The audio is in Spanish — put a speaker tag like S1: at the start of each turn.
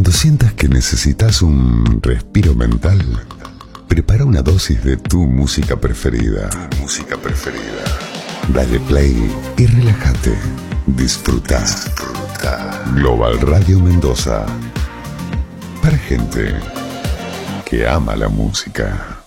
S1: Cuando sientas que necesitas un respiro mental, prepara una dosis de tu música preferida. Dale play y relájate. Disfruta. Global Radio Mendoza. Para gente que ama la música.